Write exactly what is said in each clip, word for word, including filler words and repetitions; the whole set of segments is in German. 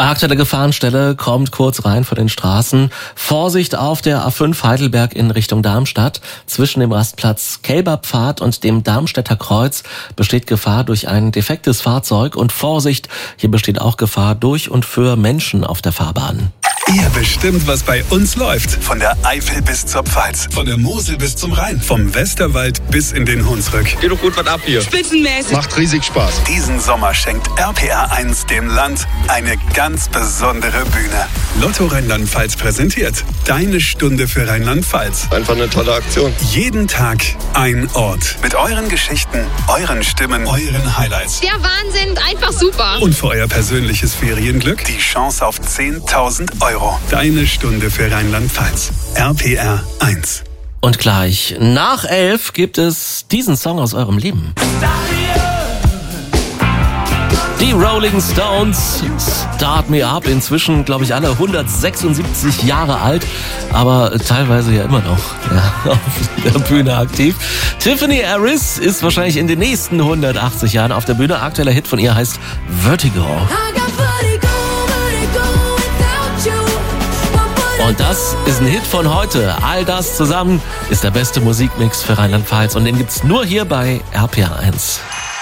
Aktuelle Gefahrenstelle kommt kurz rein vor den Straßen. Vorsicht auf der A fünf Heidelberg in Richtung Darmstadt. Zwischen dem Rastplatz Kälberpfad und dem Darmstädter Kreuz besteht Gefahr durch ein defektes Fahrzeug. Und Vorsicht, hier besteht auch Gefahr durch und für Menschen auf der Fahrbahn. Ihr bestimmt, was bei uns läuft. Von der Eifel bis zur Pfalz. Von der Mosel bis zum Rhein. Vom Westerwald bis in den Hunsrück. Geht doch gut was ab hier. Spitzenmäßig. Macht riesig Spaß. Diesen Sommer schenkt R P R eins dem Land eine ganz besondere Bühne. Lotto Rheinland-Pfalz präsentiert Deine Stunde für Rheinland-Pfalz. Einfach eine tolle Aktion. Jeden Tag ein Ort. Mit euren Geschichten, euren Stimmen, euren Highlights. Der Wahnsinn, einfach super. Und für euer persönliches Ferienglück die Chance auf zehntausend Euro. Deine Stunde für Rheinland-Pfalz. R P R eins. Und gleich nach elf gibt es diesen Song aus eurem Leben. Die Rolling Stones, Start Me Up, inzwischen, glaube ich, alle hundertsechsundsiebzig Jahre alt, aber teilweise ja immer noch ja, auf der Bühne aktiv. Tiffany Harris ist wahrscheinlich in den nächsten hundertachtzig Jahren auf der Bühne. Aktueller Hit von ihr heißt Vertigo. Und das ist ein Hit von heute. All das zusammen ist der beste Musikmix für Rheinland-Pfalz. Und den gibt's nur hier bei R P R eins.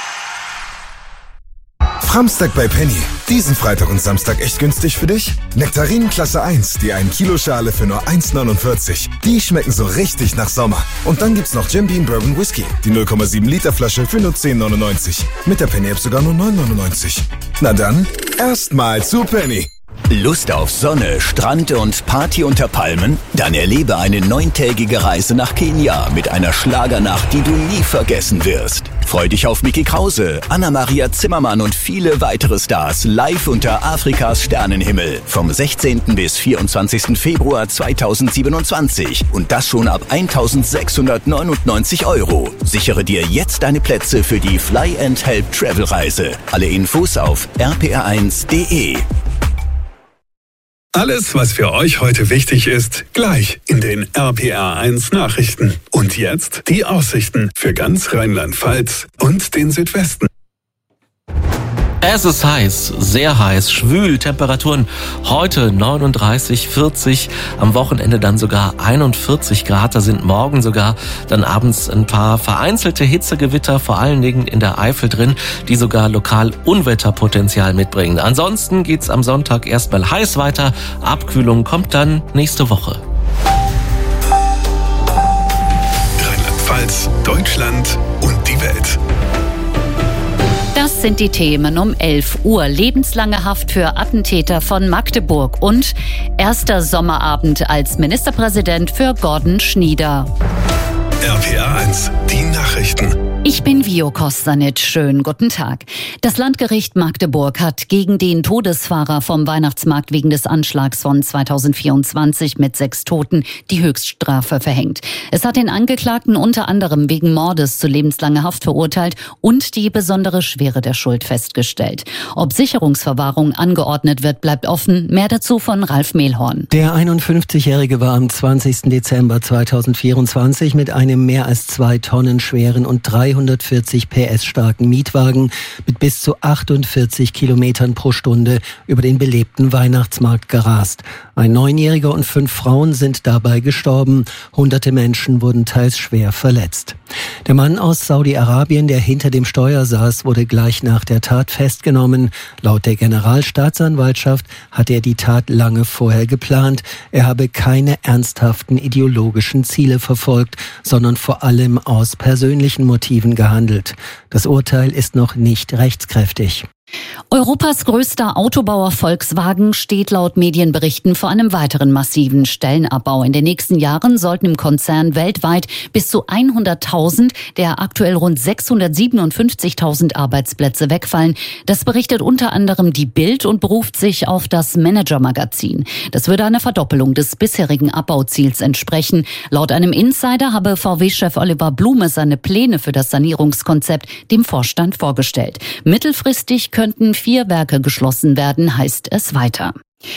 Framstag bei Penny. Diesen Freitag und Samstag echt günstig für dich? Nektarinen Klasse eins, die ein Kilo Schale für nur eins neunundvierzig. Die schmecken so richtig nach Sommer. Und dann gibt's noch Jim Beam Bourbon Whisky. Die null Komma sieben Liter Flasche für nur zehn neunundneunzig. Mit der Penny App sogar nur neun neunundneunzig. Na dann, erstmal zu Penny. Lust auf Sonne, Strand und Party unter Palmen? Dann erlebe eine neuntägige Reise nach Kenia mit einer Schlagernacht, die du nie vergessen wirst. Freu dich auf Micky Krause, Anna-Maria Zimmermann und viele weitere Stars live unter Afrikas Sternenhimmel vom sechzehnten bis vierundzwanzigsten Februar zweitausendsiebenundzwanzig und das schon ab eintausendsechshundertneunundneunzig Euro. Sichere dir jetzt deine Plätze für die Fly and Help Travel Reise. Alle Infos auf r p r eins punkt d e. Alles, was für euch heute wichtig ist, gleich in den R P R eins Nachrichten. Und jetzt die Aussichten für ganz Rheinland-Pfalz und den Südwesten. Es ist heiß, sehr heiß, schwül, Temperaturen heute neununddreißig, vierzig, am Wochenende dann sogar einundvierzig Grad, da sind morgen sogar dann abends ein paar vereinzelte Hitzegewitter, vor allen Dingen in der Eifel drin, die sogar lokal Unwetterpotenzial mitbringen. Ansonsten geht's am Sonntag erstmal heiß weiter, Abkühlung kommt dann nächste Woche. Rheinland-Pfalz, Deutschland und die Welt. Das sind die Themen um elf Uhr. Lebenslange Haft für Attentäter von Magdeburg und erster Sommerabend als Ministerpräsident für Gordon Schnieder. R P R eins, die Nachrichten. Ich bin Vio Kostanic. Schönen guten Tag. Das Landgericht Magdeburg hat gegen den Todesfahrer vom Weihnachtsmarkt wegen des Anschlags von zweitausendvierundzwanzig mit sechs Toten die Höchststrafe verhängt. Es hat den Angeklagten unter anderem wegen Mordes zu lebenslanger Haft verurteilt und die besondere Schwere der Schuld festgestellt. Ob Sicherungsverwahrung angeordnet wird, bleibt offen. Mehr dazu von Ralf Mehlhorn. Der einundfünfzigjährige war am zwanzigsten Dezember zweitausendvierundzwanzig mit einem mehr als zwei Tonnen schweren und dreihundertvierzig P S starken Mietwagen mit bis zu achtundvierzig Kilometern pro Stunde über den belebten Weihnachtsmarkt gerast. Ein Neunjähriger und fünf Frauen sind dabei gestorben. Hunderte Menschen wurden teils schwer verletzt. Der Mann aus Saudi-Arabien, der hinter dem Steuer saß, wurde gleich nach der Tat festgenommen. Laut der Generalstaatsanwaltschaft hat er die Tat lange vorher geplant. Er habe keine ernsthaften ideologischen Ziele verfolgt, sondern vor allem aus persönlichen Motiven gehandelt. Das Urteil ist noch nicht rechtskräftig. Europas größter Autobauer Volkswagen steht laut Medienberichten vor einem weiteren massiven Stellenabbau. In den nächsten Jahren sollten im Konzern weltweit bis zu hunderttausend der aktuell rund sechshundertsiebenundfünfzigtausend Arbeitsplätze wegfallen. Das berichtet unter anderem die Bild und beruft sich auf das Manager-Magazin. Das würde einer Verdoppelung des bisherigen Abbauziels entsprechen. Laut einem Insider habe V W-Chef Oliver Blume seine Pläne für das Sanierungskonzept dem Vorstand vorgestellt. Mittelfristig könnten vier Werke geschlossen werden, heißt es weiter.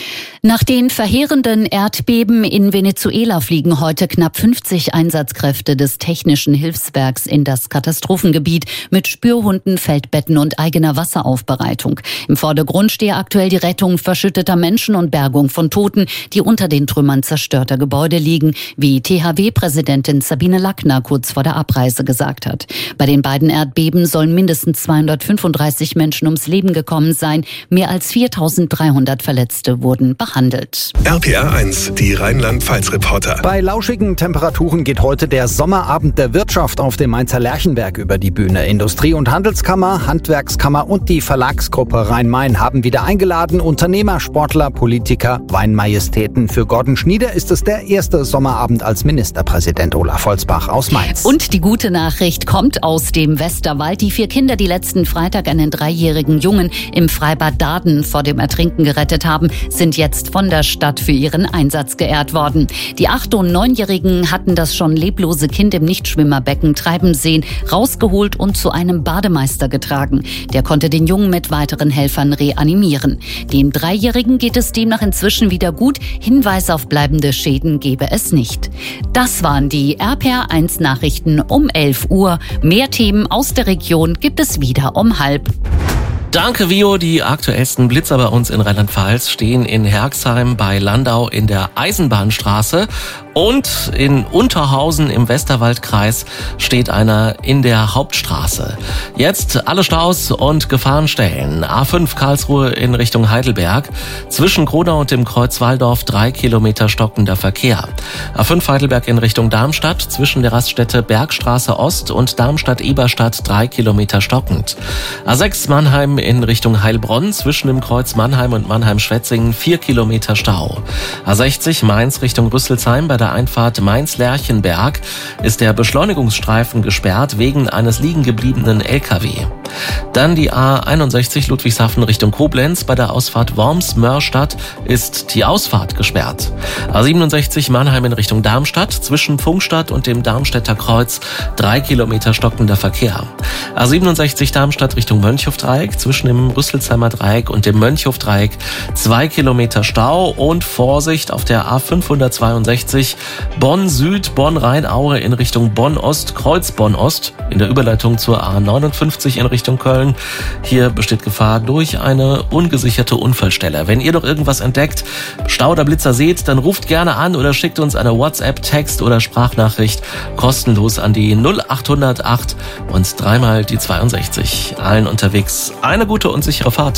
Nach den verheerenden Erdbeben in Venezuela fliegen heute knapp fünfzig Einsatzkräfte des Technischen Hilfswerks in das Katastrophengebiet mit Spürhunden, Feldbetten und eigener Wasseraufbereitung. Im Vordergrund stehe aktuell die Rettung verschütteter Menschen und Bergung von Toten, die unter den Trümmern zerstörter Gebäude liegen, wie T H W-Präsidentin Sabine Lackner kurz vor der Abreise gesagt hat. Bei den beiden Erdbeben sollen mindestens zweihundertfünfunddreißig Menschen ums Leben gekommen sein. Mehr als viertausenddreihundert Verletzte wurden behandelt. R P R eins, die Rheinland-Pfalz-Reporter. Bei lauschigen Temperaturen geht heute der Sommerabend der Wirtschaft auf dem Mainzer Lerchenberg über die Bühne. Industrie- und Handelskammer, Handwerkskammer und die Verlagsgruppe Rhein-Main haben wieder eingeladen. Unternehmer, Sportler, Politiker, Weinmajestäten. Für Gordon Schnieder ist es der erste Sommerabend als Ministerpräsident. Olaf Holzbach aus Mainz. Und die gute Nachricht kommt aus dem Westerwald. Die vier Kinder, die letzten Freitag einen dreijährigen Jungen im Freibad Daden vor dem Ertrinken gerettet haben, sind jetzt von der Stadt für ihren Einsatz geehrt worden. Die acht- und neunjährigen hatten das schon leblose Kind im Nichtschwimmerbecken treiben sehen, rausgeholt und zu einem Bademeister getragen. Der konnte den Jungen mit weiteren Helfern reanimieren. Dem Dreijährigen geht es demnach inzwischen wieder gut. Hinweise auf bleibende Schäden gebe es nicht. Das waren die R P R eins Nachrichten um elf Uhr. Mehr Themen aus der Region gibt es wieder um halb. Danke, Vio. Die aktuellsten Blitzer bei uns in Rheinland-Pfalz stehen in Herxheim bei Landau in der Eisenbahnstraße und in Unterhausen im Westerwaldkreis steht einer in der Hauptstraße. Jetzt alle Staus und Gefahrenstellen. A fünf Karlsruhe in Richtung Heidelberg. Zwischen Gronau und dem Kreuz Walldorf drei Kilometer stockender Verkehr. A fünf Heidelberg in Richtung Darmstadt. Zwischen der Raststätte Bergstraße Ost und Darmstadt-Eberstadt drei Kilometer stockend. A sechs Mannheim in Richtung Heilbronn, zwischen dem Kreuz Mannheim und Mannheim-Schwetzingen vier Kilometer Stau. A sechzig Mainz Richtung Rüsselsheim bei der Einfahrt Mainz-Lerchenberg ist der Beschleunigungsstreifen gesperrt wegen eines liegen gebliebenen L K W. Dann die A einundsechzig Ludwigshafen Richtung Koblenz. Bei der Ausfahrt Worms-Mörstadt ist die Ausfahrt gesperrt. A siebenundsechzig Mannheim in Richtung Darmstadt. Zwischen Pfungstadt und dem Darmstädter Kreuz drei Kilometer stockender Verkehr. A siebenundsechzig Darmstadt Richtung Mönchhofdreieck. Zwischen dem Rüsselsheimer Dreieck und dem Mönchhofdreieck zwei Kilometer Stau und Vorsicht auf der A fünfhundertzweiundsechzig Bonn Süd, Bonn-Rheinaue in Richtung Bonn-Ost, Kreuz Bonn-Ost in der Überleitung zur A neunundfünfzig in Richtung Köln. Hier besteht Gefahr durch eine ungesicherte Unfallstelle. Wenn ihr noch irgendwas entdeckt, Stau oder Blitzer seht, dann ruft gerne an oder schickt uns eine WhatsApp, Text oder Sprachnachricht kostenlos an die null acht null acht und dreimal die zweiundsechzig. Allen unterwegs eine gute und sichere Fahrt.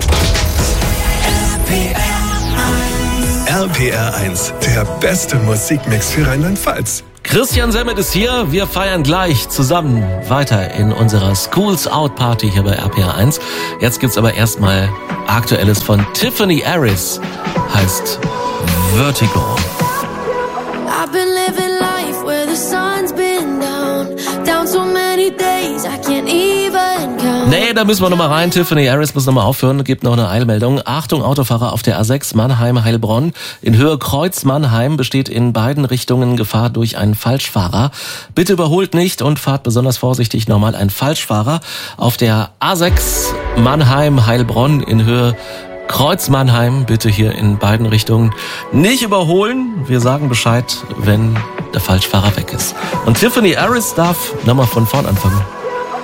R P R eins, der beste Musikmix für Rheinland-Pfalz. Christian Semmet ist hier. Wir feiern gleich zusammen weiter in unserer Schools Out Party hier bei R P R eins. Jetzt gibt's aber erstmal Aktuelles von Tiffany Harris. Heißt Vertigo. I've been living life where the sun's been down, down so many days I can't even count. Nee, da müssen wir nochmal rein. Tiffany Harris muss nochmal aufhören. Gibt noch eine Eilmeldung. Achtung, Autofahrer auf der A sechs Mannheim-Heilbronn. In Höhe Kreuz Mannheim besteht in beiden Richtungen Gefahr durch einen Falschfahrer. Bitte überholt nicht und fahrt besonders vorsichtig. Nochmal ein Falschfahrer auf der A sechs Mannheim-Heilbronn in Höhe Kreuz Mannheim, bitte hier in beiden Richtungen nicht überholen. Wir sagen Bescheid, wenn der Falschfahrer weg ist. Und Tiffany Harris darf nochmal von vorn anfangen.